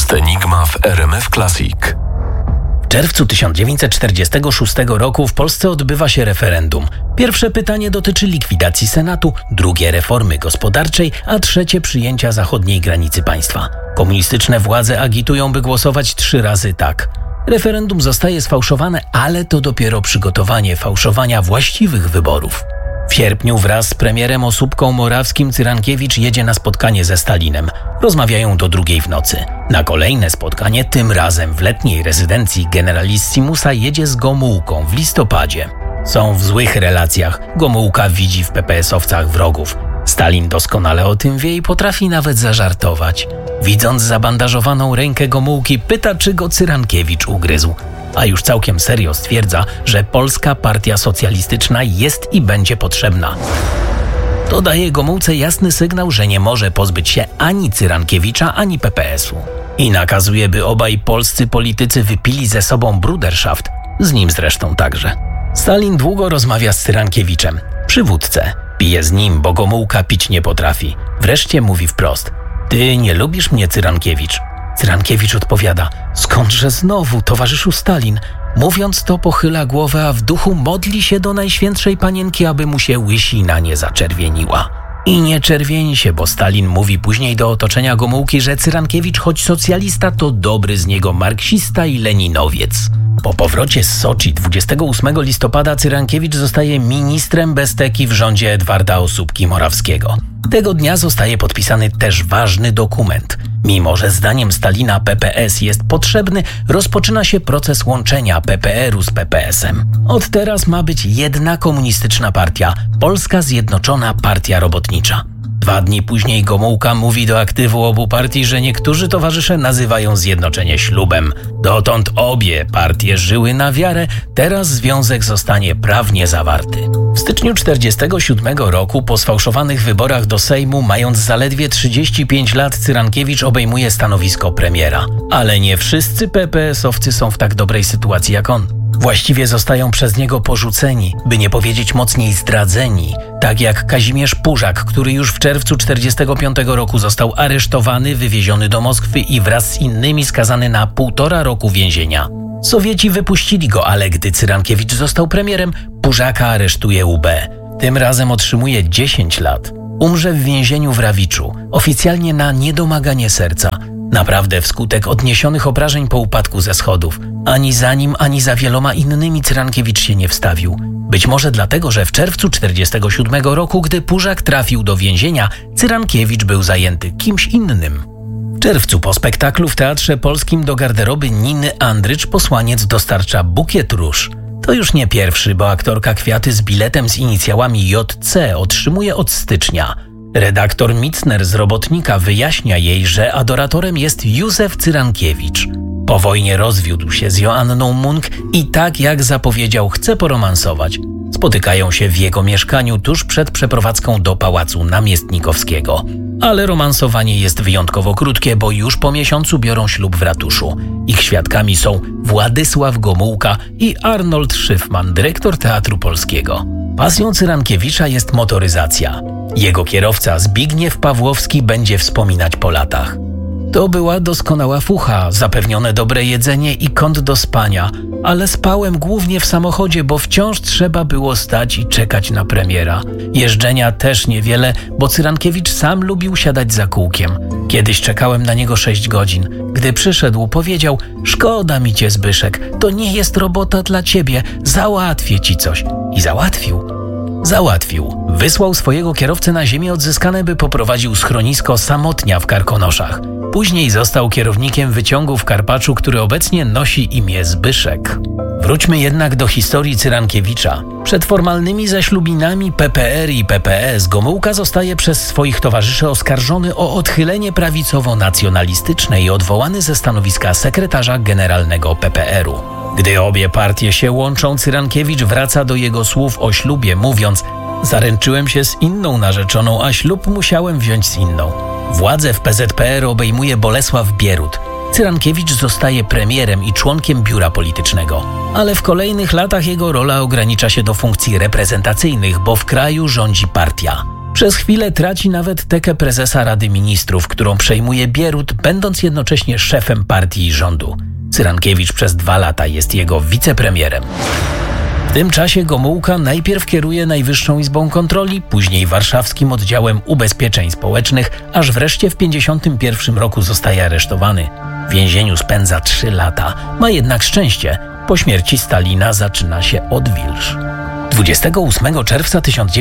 Podcast Enigma w RMF Classic. W czerwcu 1946 roku w Polsce odbywa się referendum. Pierwsze pytanie dotyczy likwidacji Senatu, drugie reformy gospodarczej, a trzecie przyjęcia zachodniej granicy państwa. Komunistyczne władze agitują, by głosować 3 razy tak. Referendum zostaje sfałszowane, ale to dopiero przygotowanie fałszowania właściwych wyborów. W sierpniu wraz z premierem Osóbką Morawskim Cyrankiewicz jedzie na spotkanie ze Stalinem. Rozmawiają do 2 w nocy. Na kolejne spotkanie, tym razem w letniej rezydencji Generalissimusa, jedzie z Gomułką w listopadzie. Są w złych relacjach. Gomułka widzi w PPS-owcach wrogów. Stalin doskonale o tym wie i potrafi nawet zażartować. Widząc zabandażowaną rękę Gomułki, pyta, czy go Cyrankiewicz ugryzł. A już całkiem serio stwierdza, że Polska Partia Socjalistyczna jest i będzie potrzebna. To daje Gomułce jasny sygnał, że nie może pozbyć się ani Cyrankiewicza, ani PPS-u. I nakazuje, by obaj polscy politycy wypili ze sobą bruderschaft, z nim zresztą także. Stalin długo rozmawia z Cyrankiewiczem. Przy wódce. Pije z nim, bo Gomułka pić nie potrafi. Wreszcie mówi wprost: ty nie lubisz mnie, Cyrankiewicz? Cyrankiewicz odpowiada: skądże znowu, towarzyszu Stalin? Mówiąc to, pochyla głowę, a w duchu modli się do Najświętszej Panienki, aby mu się łysina nie zaczerwieniła. I nie czerwieni się, bo Stalin mówi później do otoczenia Gomułki, że Cyrankiewicz, choć socjalista, to dobry z niego marksista i leninowiec. Po powrocie z Soczi 28 listopada Cyrankiewicz zostaje ministrem bez teki w rządzie Edwarda Osóbki Morawskiego. Tego dnia zostaje podpisany też ważny dokument. Mimo że zdaniem Stalina PPS jest potrzebny, rozpoczyna się proces łączenia PPR-u z PPS-em. Od teraz ma być jedna komunistyczna partia – Polska Zjednoczona Partia Robotnicza. 2 dni później Gomułka mówi do aktywu obu partii, że niektórzy towarzysze nazywają zjednoczenie ślubem. Dotąd obie partie żyły na wiarę, teraz związek zostanie prawnie zawarty. W styczniu 1947 roku, po sfałszowanych wyborach do Sejmu, mając zaledwie 35 lat, Cyrankiewicz obejmuje stanowisko premiera. Ale nie wszyscy PPS-owcy są w tak dobrej sytuacji jak on. Właściwie zostają przez niego porzuceni, by nie powiedzieć mocniej zdradzeni, tak jak Kazimierz Pużak, który już w czerwcu 1945 roku został aresztowany, wywieziony do Moskwy i wraz z innymi skazany na 1,5 roku więzienia. Sowieci wypuścili go, ale gdy Cyrankiewicz został premierem, Pużaka aresztuje UB. Tym razem otrzymuje 10 lat. Umrze w więzieniu w Rawiczu, oficjalnie na niedomaganie serca. Naprawdę wskutek odniesionych obrażeń po upadku ze schodów. Ani za nim, ani za wieloma innymi Cyrankiewicz się nie wstawił. Być może dlatego, że w czerwcu 1947 roku, gdy Pużak trafił do więzienia, Cyrankiewicz był zajęty kimś innym. W czerwcu po spektaklu w Teatrze Polskim do garderoby Niny Andrycz posłaniec dostarcza bukiet róż. To już nie pierwszy, bo aktorka kwiaty z biletem z inicjałami JC otrzymuje od stycznia. Redaktor Micner z Robotnika wyjaśnia jej, że adoratorem jest Józef Cyrankiewicz. Po wojnie rozwiódł się z Joanną Munk i tak jak zapowiedział, chce poromansować. Spotykają się w jego mieszkaniu tuż przed przeprowadzką do Pałacu Namiestnikowskiego. Ale romansowanie jest wyjątkowo krótkie, bo już po miesiącu biorą ślub w ratuszu. Ich świadkami są Władysław Gomułka i Arnold Szyfman, dyrektor Teatru Polskiego. Pasją Cyrankiewicza jest motoryzacja. Jego kierowca Zbigniew Pawłowski będzie wspominać po latach. To była doskonała fucha, zapewnione dobre jedzenie i kąt do spania, ale spałem głównie w samochodzie, bo wciąż trzeba było stać i czekać na premiera. Jeżdżenia też niewiele, bo Cyrankiewicz sam lubił siadać za kółkiem. Kiedyś czekałem na niego 6 godzin. Gdy przyszedł, powiedział: szkoda mi cię, Zbyszek, to nie jest robota dla ciebie, załatwię ci coś. I Załatwił. Wysłał swojego kierowcę na ziemię odzyskane, by poprowadził schronisko Samotnia w Karkonoszach. Później został kierownikiem wyciągu w Karpaczu, który obecnie nosi imię Zbyszek. Wróćmy jednak do historii Cyrankiewicza. Przed formalnymi zaślubinami PPR i PPS Gomułka zostaje przez swoich towarzyszy oskarżony o odchylenie prawicowo-nacjonalistyczne i odwołany ze stanowiska sekretarza generalnego PPR-u. Gdy obie partie się łączą, Cyrankiewicz wraca do jego słów o ślubie, mówiąc: zaręczyłem się z inną narzeczoną, a ślub musiałem wziąć z inną. Władzę w PZPR obejmuje Bolesław Bierut. Cyrankiewicz zostaje premierem i członkiem biura politycznego. Ale w kolejnych latach jego rola ogranicza się do funkcji reprezentacyjnych, bo w kraju rządzi partia. Przez chwilę traci nawet tekę prezesa Rady Ministrów, którą przejmuje Bierut, będąc jednocześnie szefem partii i rządu. Cyrankiewicz przez 2 lata jest jego wicepremierem. W tym czasie Gomułka najpierw kieruje Najwyższą Izbą Kontroli, później Warszawskim Oddziałem Ubezpieczeń Społecznych, aż wreszcie w 1951 roku zostaje aresztowany. W więzieniu spędza 3 lata. Ma jednak szczęście. Po śmierci Stalina zaczyna się odwilż. 28 czerwca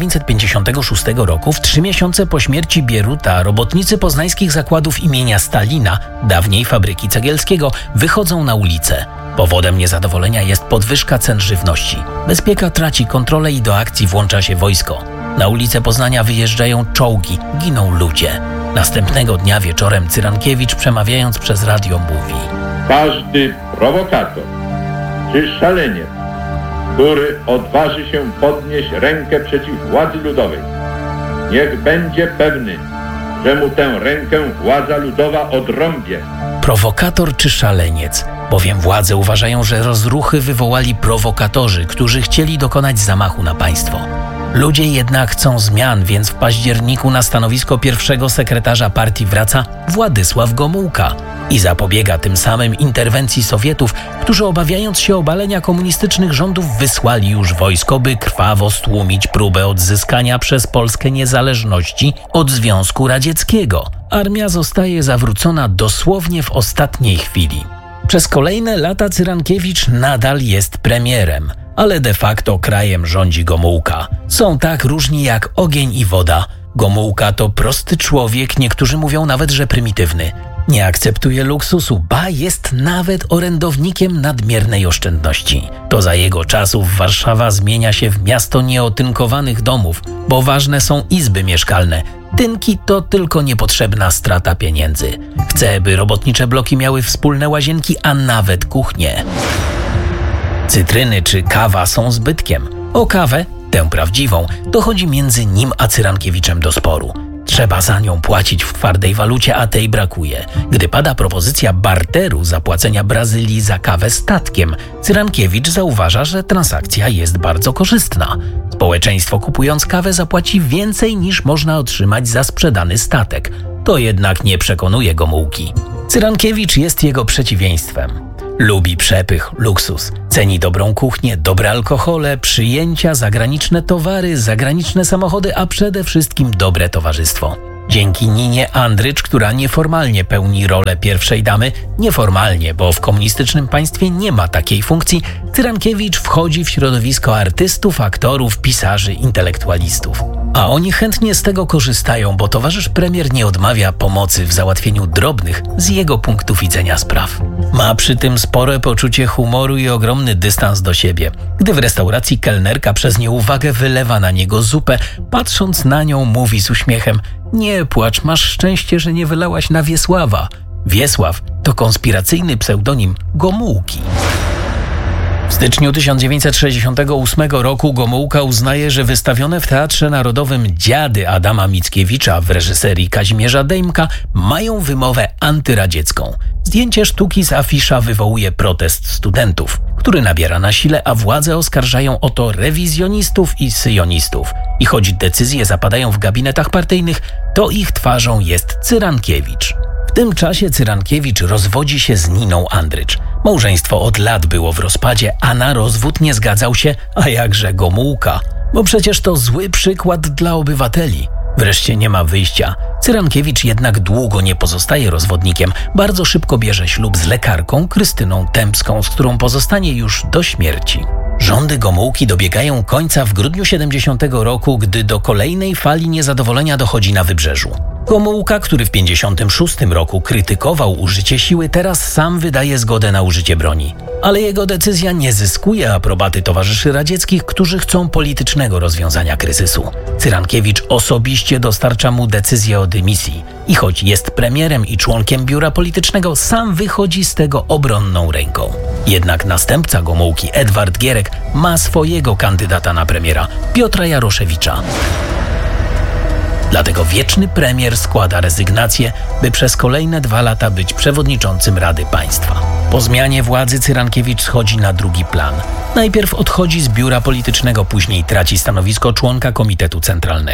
1956 roku, w 3 miesiące po śmierci Bieruta, robotnicy poznańskich zakładów imienia Stalina, dawniej fabryki Cegielskiego, wychodzą na ulicę. Powodem niezadowolenia jest podwyżka cen żywności. Bezpieka traci kontrolę i do akcji włącza się wojsko. Na ulice Poznania wyjeżdżają czołgi, giną ludzie. Następnego dnia wieczorem Cyrankiewicz, przemawiając przez radio, mówi: każdy prowokator czy szaleniec, który odważy się podnieść rękę przeciw władzy ludowej, niech będzie pewny, że mu tę rękę władza ludowa odrąbie. Prowokator czy szaleniec, bowiem władze uważają, że rozruchy wywołali prowokatorzy, którzy chcieli dokonać zamachu na państwo. Ludzie jednak chcą zmian, więc w październiku na stanowisko pierwszego sekretarza partii wraca Władysław Gomułka i zapobiega tym samym interwencji Sowietów, którzy obawiając się obalenia komunistycznych rządów wysłali już wojsko, by krwawo stłumić próbę odzyskania przez Polskę niezależności od Związku Radzieckiego. Armia zostaje zawrócona dosłownie w ostatniej chwili. Przez kolejne lata Cyrankiewicz nadal jest premierem, ale de facto krajem rządzi Gomułka. Są tak różni jak ogień i woda. Gomułka to prosty człowiek, niektórzy mówią nawet, że prymitywny. Nie akceptuje luksusu, ba jest nawet orędownikiem nadmiernej oszczędności. To za jego czasów Warszawa zmienia się w miasto nieotynkowanych domów, bo ważne są izby mieszkalne. Tynki to tylko niepotrzebna strata pieniędzy. Chce, by robotnicze bloki miały wspólne łazienki, a nawet kuchnie. Cytryny czy kawa są zbytkiem. O kawę, tę prawdziwą, dochodzi między nim a Cyrankiewiczem do sporu. Trzeba za nią płacić w twardej walucie, a tej brakuje. Gdy pada propozycja barteru zapłacenia Brazylii za kawę statkiem, Cyrankiewicz zauważa, że transakcja jest bardzo korzystna. Społeczeństwo kupując kawę zapłaci więcej niż można otrzymać za sprzedany statek. To jednak nie przekonuje Gomułki. Cyrankiewicz jest jego przeciwieństwem. Lubi przepych, luksus, ceni dobrą kuchnię, dobre alkohole, przyjęcia, zagraniczne towary, zagraniczne samochody, a przede wszystkim dobre towarzystwo. Dzięki Ninie Andrycz, która nieformalnie pełni rolę pierwszej damy, nieformalnie, bo w komunistycznym państwie nie ma takiej funkcji, Cyrankiewicz wchodzi w środowisko artystów, aktorów, pisarzy, intelektualistów. A oni chętnie z tego korzystają, bo towarzysz premier nie odmawia pomocy w załatwieniu drobnych z jego punktu widzenia spraw. Ma przy tym spore poczucie humoru i ogromny dystans do siebie. Gdy w restauracji kelnerka przez nieuwagę wylewa na niego zupę, patrząc na nią mówi z uśmiechem: nie płacz, masz szczęście, że nie wylałaś na Wiesława. Wiesław to konspiracyjny pseudonim Gomułki. W styczniu 1968 roku Gomułka uznaje, że wystawione w Teatrze Narodowym Dziady Adama Mickiewicza w reżyserii Kazimierza Dejmka mają wymowę antyradziecką. Zdjęcie sztuki z afisza wywołuje protest studentów, który nabiera na sile, a władze oskarżają o to rewizjonistów i syjonistów. I choć decyzje zapadają w gabinetach partyjnych, to ich twarzą jest Cyrankiewicz. W tym czasie Cyrankiewicz rozwodzi się z Niną Andrycz. Małżeństwo od lat było w rozpadzie, a na rozwód nie zgadzał się, a jakże Gomułka. Bo przecież to zły przykład dla obywateli. Wreszcie nie ma wyjścia. Cyrankiewicz jednak długo nie pozostaje rozwodnikiem. Bardzo szybko bierze ślub z lekarką Krystyną Tempską, z którą pozostanie już do śmierci. Rządy Gomułki dobiegają końca w grudniu 70 roku, gdy do kolejnej fali niezadowolenia dochodzi na Wybrzeżu. Gomułka, który w 56 roku krytykował użycie siły, teraz sam wydaje zgodę na użycie broni. Ale jego decyzja nie zyskuje aprobaty towarzyszy radzieckich, którzy chcą politycznego rozwiązania kryzysu. Cyrankiewicz osobiście dostarcza mu decyzję o dymisji i choć jest premierem i członkiem biura politycznego, sam wychodzi z tego obronną ręką. Jednak następca Gomułki, Edward Gierek, ma swojego kandydata na premiera, Piotra Jaroszewicza. Dlatego wieczny premier składa rezygnację, by przez kolejne 2 lata być przewodniczącym Rady Państwa. Po zmianie władzy Cyrankiewicz schodzi na drugi plan. Najpierw odchodzi z biura politycznego, później traci stanowisko członka Komitetu Centralnego.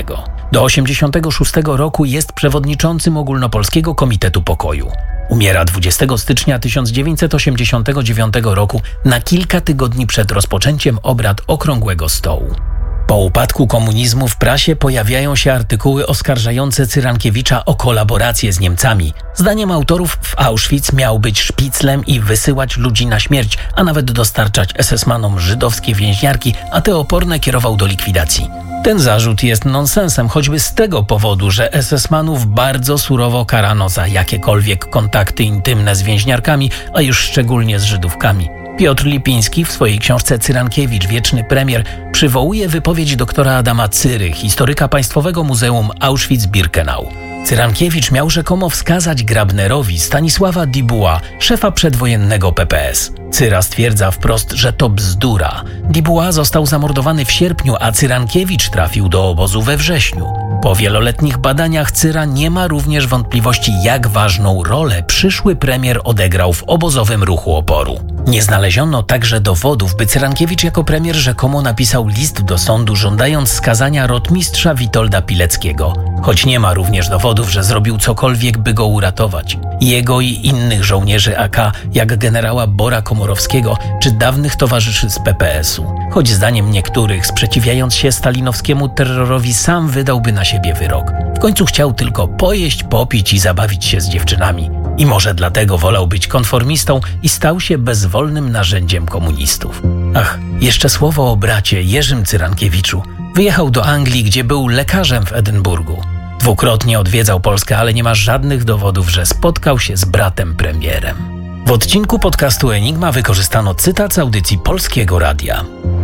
Do 1986 roku jest przewodniczącym Ogólnopolskiego Komitetu Pokoju. Umiera 20 stycznia 1989 roku na kilka tygodni przed rozpoczęciem obrad Okrągłego Stołu. Po upadku komunizmu w prasie pojawiają się artykuły oskarżające Cyrankiewicza o kolaborację z Niemcami. Zdaniem autorów w Auschwitz miał być szpiclem i wysyłać ludzi na śmierć, a nawet dostarczać SS-manom żydowskie więźniarki, a te oporne kierował do likwidacji. Ten zarzut jest nonsensem, choćby z tego powodu, że SS-manów bardzo surowo karano za jakiekolwiek kontakty intymne z więźniarkami, a już szczególnie z Żydówkami. Piotr Lipiński w swojej książce Cyrankiewicz – Wieczny Premier przywołuje wypowiedź doktora Adama Cyry, historyka Państwowego Muzeum Auschwitz-Birkenau. Cyrankiewicz miał rzekomo wskazać Grabnerowi Stanisława Dubois, szefa przedwojennego PPS. Cyra stwierdza wprost, że to bzdura. Dubois został zamordowany w sierpniu, a Cyrankiewicz trafił do obozu we wrześniu. Po wieloletnich badaniach Cyra nie ma również wątpliwości, jak ważną rolę przyszły premier odegrał w obozowym ruchu oporu. Nie znaleziono także dowodów, by Cyrankiewicz jako premier rzekomo napisał list do sądu, żądając skazania rotmistrza Witolda Pileckiego. Choć nie ma również dowodów, że zrobił cokolwiek, by go uratować. Jego i innych żołnierzy AK, jak generała Bora Komorowskiego, czy dawnych towarzyszy z PPS-u. Choć zdaniem niektórych, sprzeciwiając się stalinowskiemu terrorowi, sam wydałby na siebie wyrok. W końcu chciał tylko pojeść, popić i zabawić się z dziewczynami. I może dlatego wolał być konformistą i stał się bezwolnym narzędziem komunistów. Ach, jeszcze słowo o bracie Jerzym Cyrankiewiczu. Wyjechał do Anglii, gdzie był lekarzem w Edynburgu. Dwukrotnie odwiedzał Polskę, ale nie ma żadnych dowodów, że spotkał się z bratem premierem. W odcinku podcastu Enigma wykorzystano cytat z audycji Polskiego Radia.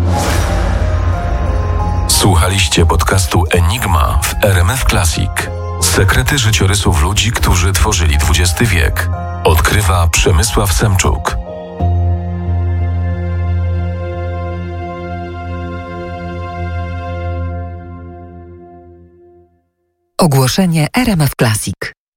Słuchaliście podcastu Enigma w RMF Classic. Sekrety życiorysów ludzi, którzy tworzyli XX wiek. Odkrywa Przemysław Semczuk. Ogłoszenie RMF Classic.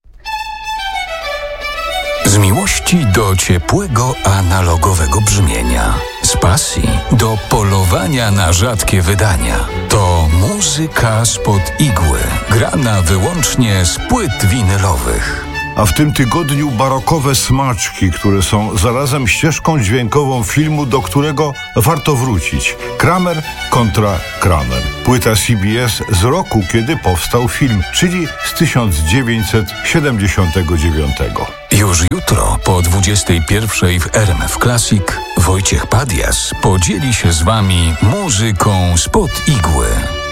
Z miłości do ciepłego, analogowego brzmienia. Z pasji do polowania na rzadkie wydania. To muzyka spod igły, grana wyłącznie z płyt winylowych. A w tym tygodniu barokowe smaczki, które są zarazem ścieżką dźwiękową filmu, do którego warto wrócić. Kramer kontra Kramer. Płyta CBS z roku, kiedy powstał film, czyli z 1979. Już jutro po 21:00 w RMF Classic Wojciech Padias podzieli się z wami muzyką spod igły.